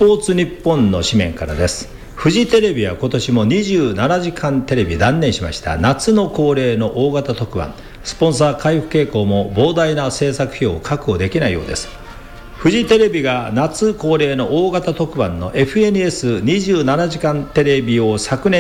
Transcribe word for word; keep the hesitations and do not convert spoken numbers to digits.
ポーツニッポンの紙面からです。フジテレビは今年もにじゅうななじかんテレビ断念しました。夏の恒例の大型特番、スポンサー回復傾向も膨大な制作費用を確保できないようです。フジテレビが夏恒例の大型特番の エフエヌエスにじゅうななじかんテレビを昨年